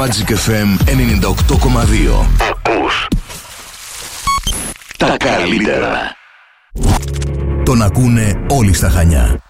Magic FM 98,2. Ακούς τα καλύτερα. Τον ακούνε όλοι στα Χανιά.